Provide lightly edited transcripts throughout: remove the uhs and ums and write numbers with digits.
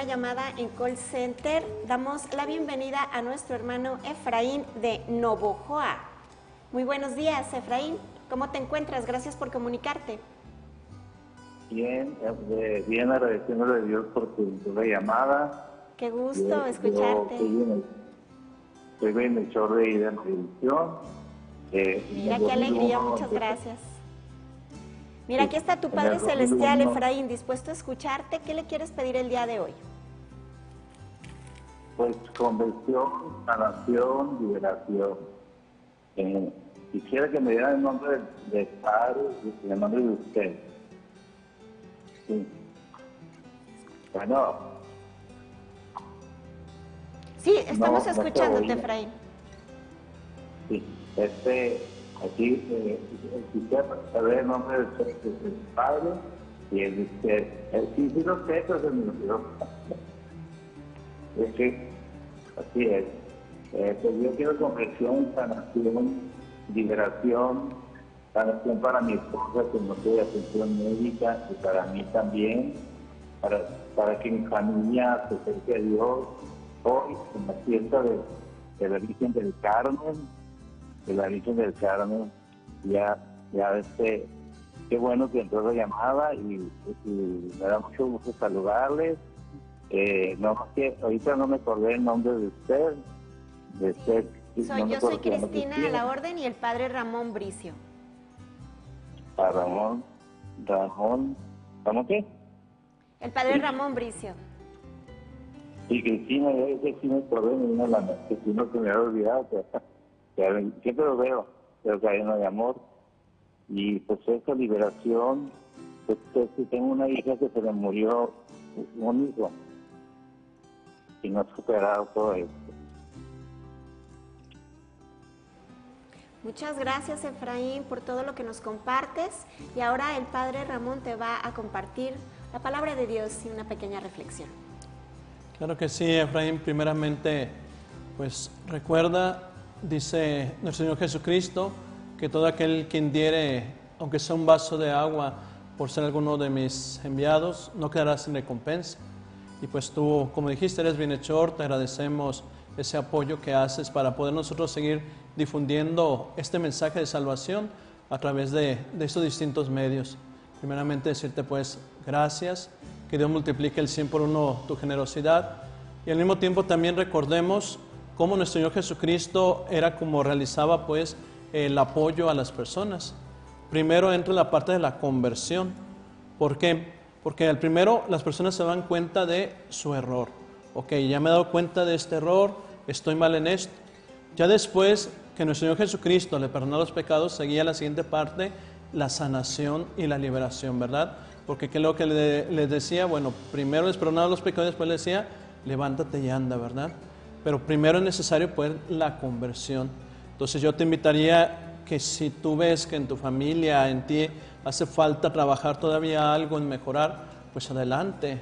una llamada en call center. Damos la bienvenida a nuestro hermano Efraín de Navojoa. Muy buenos días, Efraín. ¿Cómo te encuentras? Gracias por comunicarte. Bien, bien agradeciéndole a Dios por tu llamada. Qué gusto escucharte. Soy en el show de Ida en televisión. Mira, qué alegría, muchas gracias. Mira, aquí está tu Padre Celestial, Efraín, dispuesto a escucharte. ¿Qué le quieres pedir el día de hoy? Pues conversión, sanación, liberación. Quisiera que me dieran el nombre del Padre y el nombre de usted. Sí. Bueno. Sí, estamos escuchándote, Efraín. Sí, aquí quisiera saber el nombre del Padre y el de usted. Sí lo sé, pero se me olvidó. Es que, así es. Pues yo quiero conversión, sanación, liberación, sanación para mi esposa que no tiene atención médica y para mí también, para que mi familia se acerque a Dios hoy en la fiesta de la Virgen del Carmen, ya qué bueno que entró la llamada y me da mucho gusto saludarles. No más que ahorita no me acordé el nombre de usted. Yo soy Cristina a la orden y el padre Ramón Bricio. ¿Ramón qué? El padre Ramón Bricio. Sí, Cristina, yo sí me acordé, me vino a la mente, si no se me había olvidado, siempre lo veo, pero que hay uno de amor. Y pues esa liberación, pues tengo una hija que se le murió un hijo y no ha superado todo esto. Muchas gracias, Efraín, por todo lo que nos compartes. Y ahora el padre Ramón te va a compartir la palabra de Dios y una pequeña reflexión. Claro que sí, Efraín. Primeramente, pues recuerda, dice nuestro Señor Jesucristo, que todo aquel quien diere, aunque sea un vaso de agua, por ser alguno de mis enviados, no quedará sin recompensa. Y pues tú, como dijiste, eres bienhechor, te agradecemos ese apoyo que haces para poder nosotros seguir difundiendo este mensaje de salvación a través de estos distintos medios. Primeramente decirte pues gracias, que Dios multiplique el 100 por 1 tu generosidad y al mismo tiempo también recordemos cómo nuestro Señor Jesucristo era como realizaba pues el apoyo a las personas. Primero entra la parte de la conversión. ¿Por qué? Porque al primero las personas se dan cuenta de su error. Ok, ya me he dado cuenta de este error, estoy mal en esto. Ya después que nuestro Señor Jesucristo le perdonó los pecados, seguía la siguiente parte, la sanación y la liberación, ¿verdad? Porque ¿qué es lo que les decía? Bueno, primero les perdonaba los pecados, después les decía, levántate y anda, ¿verdad? Pero primero es necesario pues la conversión. Entonces yo te invitaría que si tú ves que en tu familia, en ti, hace falta trabajar todavía algo en mejorar, pues adelante,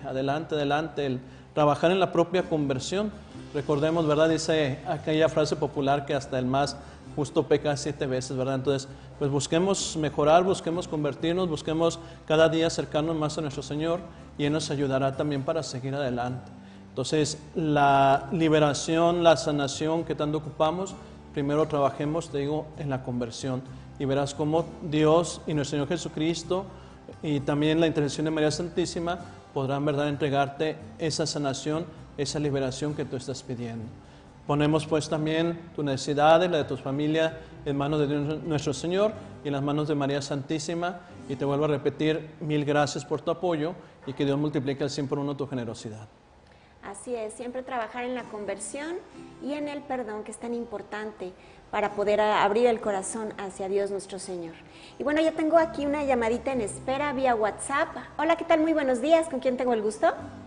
el trabajar en la propia conversión. Recordemos, ¿verdad? Dice aquella frase popular que hasta el más justo peca 7 veces, ¿verdad? Entonces, pues busquemos mejorar, busquemos convertirnos, busquemos cada día acercarnos más a nuestro Señor y Él nos ayudará también para seguir adelante. Entonces, la liberación, la sanación que tanto ocupamos, primero trabajemos, te digo, en la conversión y verás cómo Dios y nuestro Señor Jesucristo y también la intercesión de María Santísima podrán, ¿verdad?, entregarte esa sanación, esa liberación que tú estás pidiendo. Ponemos pues también tu necesidad y la de tu familia en manos de Dios, nuestro Señor y en las manos de María Santísima y te vuelvo a repetir, 1000 gracias por tu apoyo y que Dios multiplique al 100 por 1 tu generosidad. Así es, siempre trabajar en la conversión y en el perdón, que es tan importante para poder abrir el corazón hacia Dios nuestro Señor. Y bueno, ya tengo aquí una llamadita en espera vía WhatsApp. Hola, ¿qué tal? Muy buenos días. ¿Con quién tengo el gusto?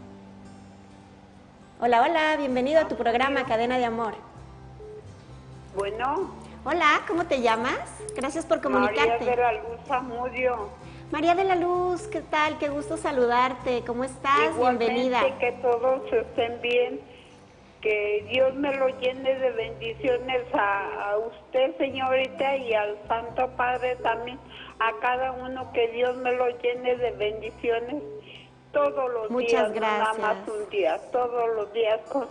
Hola, hola, bienvenido a tu programa Cadena de Amor. Bueno. Hola, ¿cómo te llamas? Gracias por comunicarte. María de la Luz Zamudio. María de la Luz, ¿qué tal? Qué gusto saludarte. ¿Cómo estás? Igualmente, bienvenida. Que todos estén bien, que Dios me lo llene de bendiciones a usted, señorita, y al Santo Padre también, a cada uno, que Dios me lo llene de bendiciones todos los Muchas días, gracias. no nada más un día, todos los días con